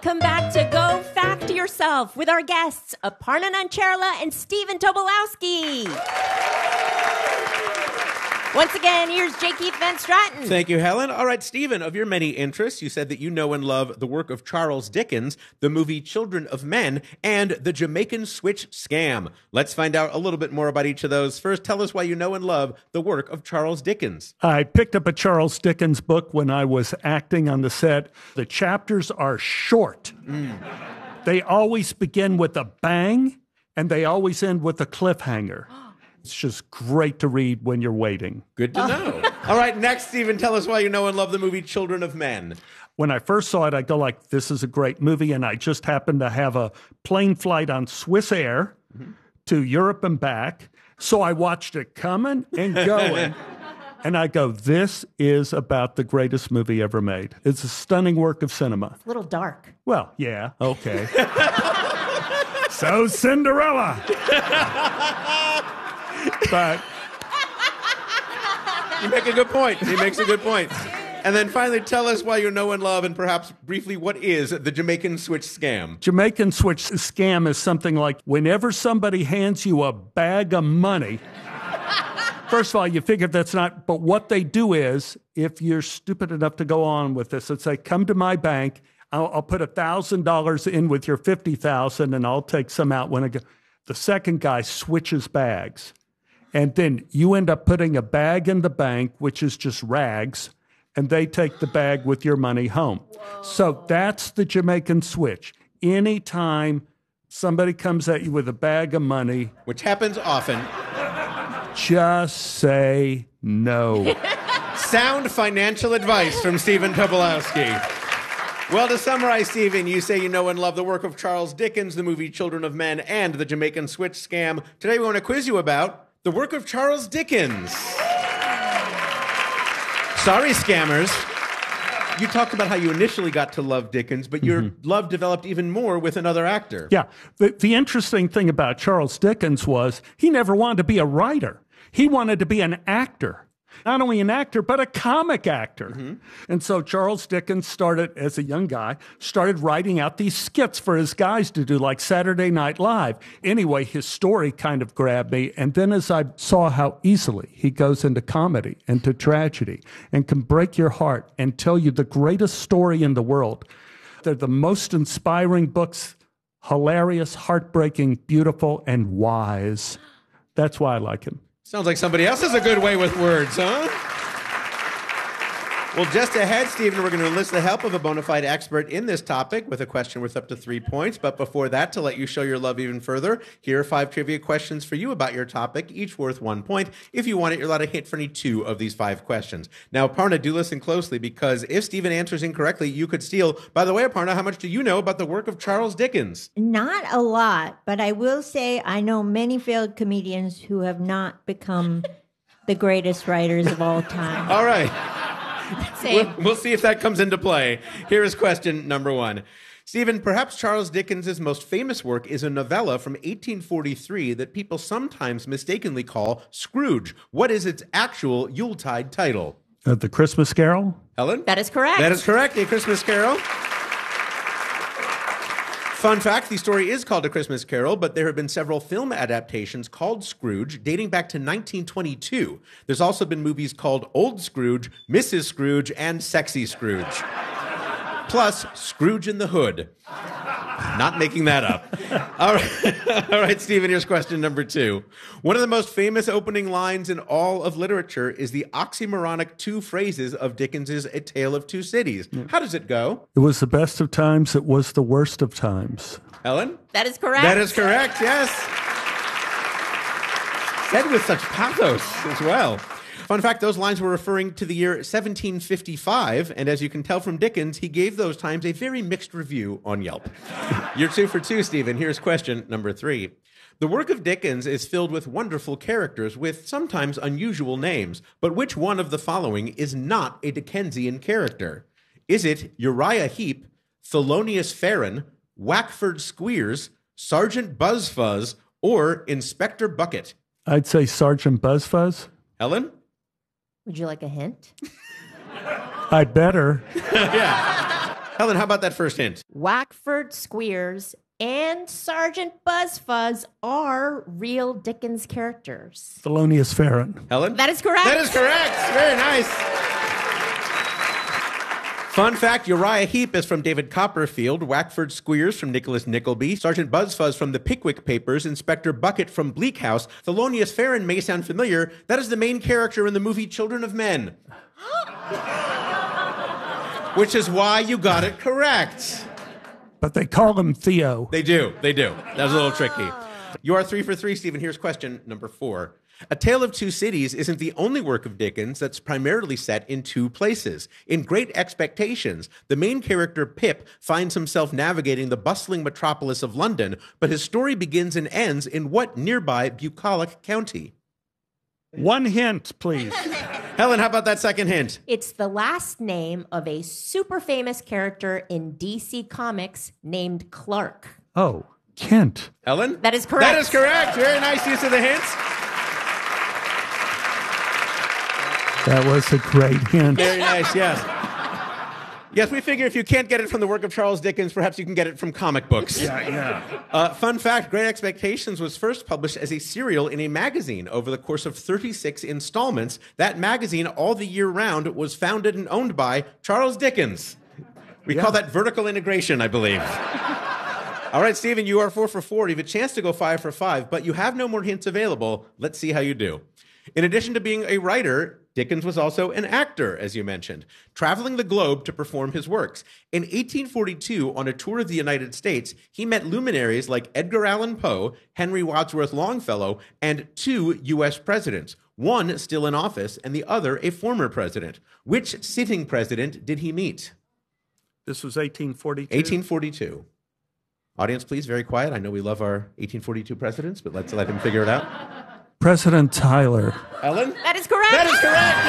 Come back to Go Fact Yourself with our guests, Aparna Nancherla and Stephen Tobolowsky. Once again, here's J. Keith Van Straten. Thank you, Helen. All right, Stephen, of your many interests, you said that you know and love the work of Charles Dickens, the movie Children of Men, and the Jamaican Switch Scam. Let's find out a little bit more about each of those. First, tell us why you know and love the work of Charles Dickens. I picked up a Charles Dickens book when I was acting on the set. The chapters are short. They always begin with a bang, and they always end with a cliffhanger. It's just great to read when you're waiting. Good to know. All right, next, Stephen, tell us why you know and love the movie Children of Men. When I first saw it, I go like, this is a great movie, and I just happened to have a plane flight on Swiss Air to Europe and back, so I watched it coming and going, and I go, this is about the greatest movie ever made. It's a stunning work of cinema. It's a little dark. Well, yeah, okay. So Cinderella. But you make a good point. He makes a good point. And then finally, tell us why you know and love, and perhaps briefly, what is the Jamaican Switch Scam? Jamaican Switch Scam is something like whenever somebody hands you a bag of money, first of all, you figure that's not, but what they do is, if you're stupid enough to go on with this, let's say, come to my bank, I'll put $1,000 in with your $50,000, and I'll take some out when I go. The second guy switches bags. And then you end up putting a bag in the bank, which is just rags, and they take the bag with your money home. Whoa. So that's the Jamaican switch. Anytime somebody comes at you with a bag of money, which happens often, just say no. Sound financial advice from Stephen Tobolowsky. Well, to summarize, Stephen, you say you know and love the work of Charles Dickens, the movie Children of Men, and the Jamaican Switch Scam. Today we want to quiz you about the work of Charles Dickens. Sorry, scammers. You talked about how you initially got to love Dickens, but your love developed even more with another actor. Yeah. The interesting thing about Charles Dickens was he never wanted to be a writer. He wanted to be an actor. Not only an actor, but a comic actor. And so Charles Dickens started, as a young guy, started writing out these skits for his guys to do, like Saturday Night Live. Anyway, his story kind of grabbed me. And then as I saw how easily he goes into comedy and to tragedy and can break your heart and tell you the greatest story in the world. They're the most inspiring books, hilarious, heartbreaking, beautiful, and wise. That's why I like him. Sounds like somebody else has a good way with words, huh? Well, just ahead, Stephen, we're going to enlist the help of a bona fide expert in this topic with a question worth up to 3 points. But before that, to let you show your love even further, here are 5 trivia questions for you about your topic, each worth 1 point. If you want it, you're allowed to hit for any 2 of these 5 questions. Now, Aparna, do listen closely, because if Stephen answers incorrectly, you could steal. By the way, Aparna, how much do you know about the work of Charles Dickens? Not a lot, but I will say I know many failed comedians who have not become the greatest writers of all time. All right. We'll see if that comes into play. Here is question number 1. Stephen, perhaps Charles Dickens' most famous work is a novella from 1843 that people sometimes mistakenly call Scrooge. What is its actual Yuletide title? The Christmas Carol? Helen? That is correct. That is correct, A Christmas Carol. Fun fact, the story is called A Christmas Carol, but there have been several film adaptations called Scrooge dating back to 1922. There's also been movies called Old Scrooge, Mrs. Scrooge, and Sexy Scrooge. Plus, Scrooge in the Hood. Not making that up. All right, Stephen, here's question number 2. One of the most famous opening lines in all of literature is the oxymoronic 2 phrases of Dickens's A Tale of Two Cities. How does it go? It was the best of times, it was the worst of times. Helen? That is correct. That is correct, yes. Said with such pathos as well. Fun fact, those lines were referring to the year 1755, and as you can tell from Dickens, he gave those times a very mixed review on Yelp. You're 2 for 2, Stephen. Here's question number 3. The work of Dickens is filled with wonderful characters with sometimes unusual names, but which one of the following is not a Dickensian character? Is it Uriah Heep, Thelonious Farron, Wackford Squeers, Sergeant Buzzfuzz, or Inspector Bucket? I'd say Sergeant Buzzfuzz. Helen? Would you like a hint? I'd better. Yeah. Helen, how about that first hint? Wackford Squeers and Sergeant Buzzfuzz are real Dickens characters. Thelonious Farron. Helen? That is correct. That is correct. Very nice. Fun fact, Uriah Heep is from David Copperfield, Wackford Squeers from Nicholas Nickleby, Sergeant Buzzfuzz from the Pickwick Papers, Inspector Bucket from Bleak House. Thelonious Farron may sound familiar. That is the main character in the movie Children of Men. Which is why you got it correct. But they call him Theo. They do. That was a little tricky. You are 3 for 3, Stephen. Here's question number 4. A Tale of Two Cities isn't the only work of Dickens that's primarily set in two places. In Great Expectations, the main character Pip finds himself navigating the bustling metropolis of London, but his story begins and ends in what nearby Bucolic County? One hint, please. Helen, how about that second hint? It's the last name of a super famous character in DC Comics named Clark. Oh, Kent. Helen? That is correct. That is correct. Very nice use of the hints. That was a great hint. Very nice, yes. Yes, we figure if you can't get it from the work of Charles Dickens, perhaps you can get it from comic books. Yeah. Fun fact, Great Expectations was first published as a serial in a magazine over the course of 36 installments. That magazine, all the year round, was founded and owned by Charles Dickens. We call that vertical integration, I believe. All right, Stephen, you are 4 for 4. You have a chance to go 5 for 5, but you have no more hints available. Let's see how you do. In addition to being a writer, Dickens was also an actor, as you mentioned, traveling the globe to perform his works. In 1842, on a tour of the United States, he met luminaries like Edgar Allan Poe, Henry Wadsworth Longfellow, and 2 U.S. presidents, one still in office and the other a former president. Which sitting president did he meet? This was 1842. 1842. Audience, please, very quiet. I know we love our 1842 presidents, but let's let him figure it out. President Tyler. Ellen? That is correct. That is correct,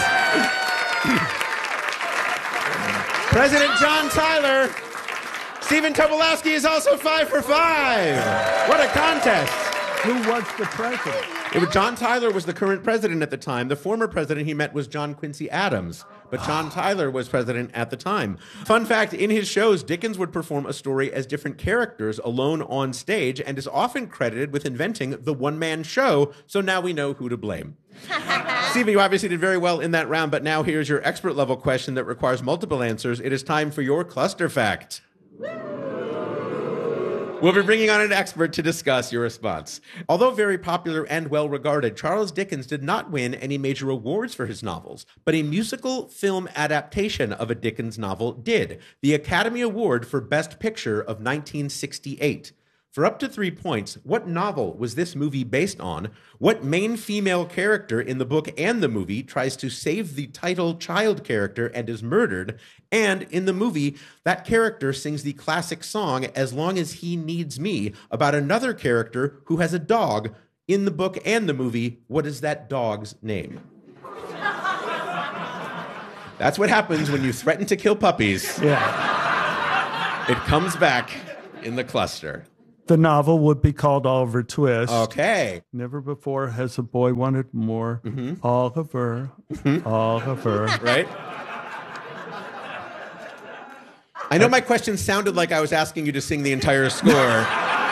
yes! President John Tyler. Stephen Tobolowsky is also 5 for 5. What a contest. Who was the president? John Tyler was the current president at the time. The former president he met was John Quincy Adams, but John Tyler was president at the time. Fun fact, in his shows, Dickens would perform a story as different characters alone on stage and is often credited with inventing the one-man show, so now we know who to blame. Stephen, you obviously did very well in that round, but now here's your expert-level question that requires multiple answers. It is time for your cluster fact. We'll be bringing on an expert to discuss your response. Although very popular and well-regarded, Charles Dickens did not win any major awards for his novels, but a musical film adaptation of a Dickens novel did, the Academy Award for Best Picture of 1968. For up to 3 points, what novel was this movie based on? What main female character in the book and the movie tries to save the title child character and is murdered? And in the movie, that character sings the classic song, As Long as He Needs Me, about another character who has a dog. In the book and the movie, what is that dog's name? That's what happens when you threaten to kill puppies. Yeah. It comes back in the cluster. The novel would be called Oliver Twist. Okay. Never before has a boy wanted more. Oliver, Oliver. Right? I know my question sounded like I was asking you to sing the entire score.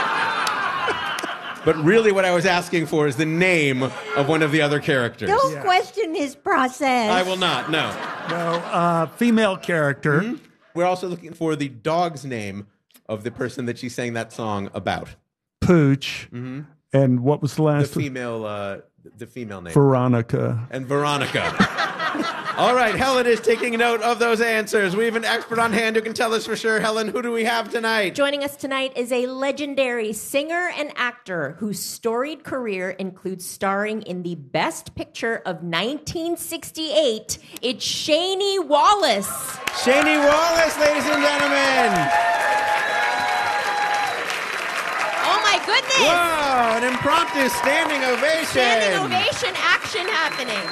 But really what I was asking for is the name of one of the other characters. Don't question his process. I will not, no. No, female character. We're also looking for the dog's name of the person that she sang that song about. Pooch. And what was the last The female name. Veronica. And Veronica. All right, Helen is taking note of those answers. We have an expert on hand who can tell us for sure. Helen, who do we have tonight? Joining us tonight is a legendary singer and actor whose storied career includes starring in the Best Picture of 1968. It's Shani Wallace. Shani Wallace, ladies and gentlemen. Oh my goodness! Whoa, an impromptu standing ovation. Standing ovation action happening.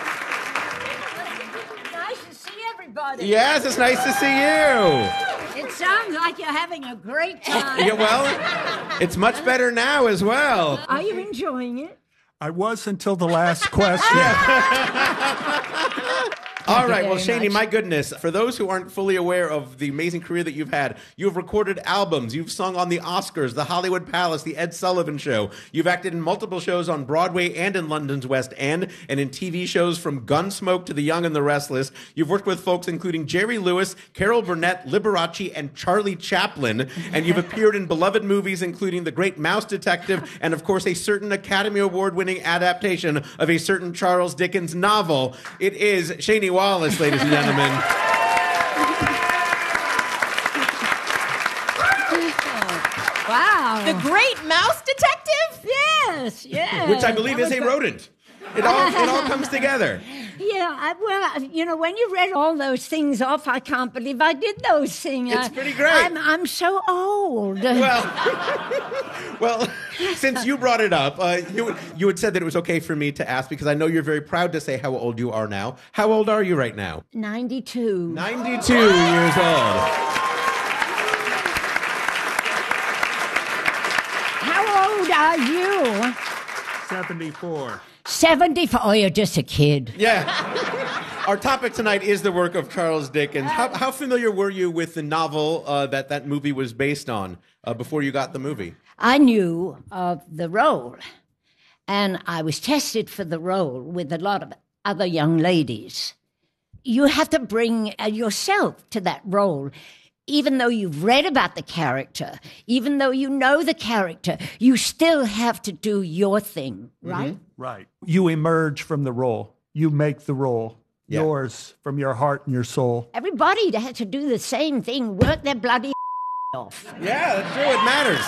Nice to see everybody. Yes, it's nice to see you. It sounds like you're having a great time. Yeah, well, it's much better now as well. Are you enjoying it? I was until the last question. All right, you well, very Shani, much. my goodness, for those who aren't fully aware of the amazing career that you've had, you've recorded albums, you've sung on the Oscars, the Hollywood Palace, the Ed Sullivan Show. You've acted in multiple shows on Broadway and in London's West End, and in TV shows from Gunsmoke to The Young and the Restless. You've worked with folks including Jerry Lewis, Carol Burnett, Liberace, and Charlie Chaplin, and you've appeared in beloved movies including The Great Mouse Detective and, of course, a certain Academy Award-winning adaptation of a certain Charles Dickens novel. It is Shani Wallace, ladies and gentlemen. Wow. The Great Mouse Detective? Yes, yes. Which I believe is a rodent. It all comes together. Yeah, when you read all those things off, I can't believe I did those things. It's pretty great. I'm so old. Well, since you brought it up, you had said that it was okay for me to ask because I know you're very proud to say how old you are now. How old are you right now? 92. 92 years old. How old are you? 74. 74. Oh, you're just a kid. Yeah. Our topic tonight is the work of Charles Dickens. How familiar were you with the novel that movie was based on before you got the movie? I knew of the role, and I was tested for the role with a lot of other young ladies. You have to bring yourself to that role. Even though you've read about the character, even though you know the character, you still have to do your thing, right? Mm-hmm. Right. You emerge from the role. You make the role yours from your heart and your soul. Everybody has to do the same thing, work their bloody off. Yeah, that's true. It matters.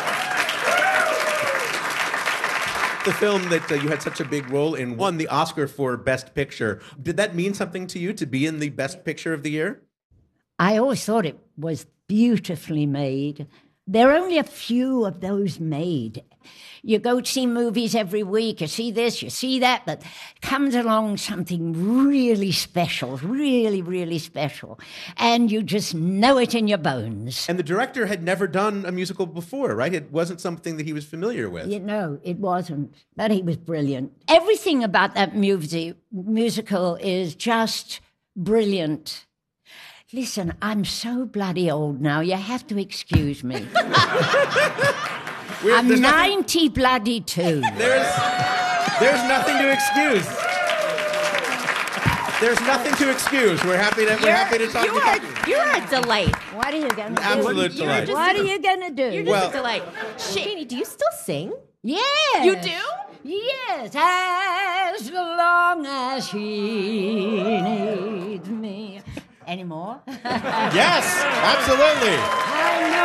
The film that you had such a big role in won the Oscar for Best Picture. Did that mean something to you to be in the Best Picture of the year? I always thought it was beautifully made. There are only a few of those made. You go see movies every week, you see this, you see that, but comes along something really special, really, really special, and you just know it in your bones. And the director had never done a musical before, right? It wasn't something that he was familiar with. No, it wasn't, but he was brilliant. Everything about that musical is just brilliant. Listen, I'm so bloody old now. You have to excuse me. I'm 90 bloody 2. There's nothing to excuse. There's nothing to excuse. We're happy to talk to you. You're a delight. What are you going to do? Absolute delight. What are you going to do? You're just a delight. Shani, do you still sing? Yes. You do? Yes, as long as he needs me. Any more? Yes, absolutely. I know.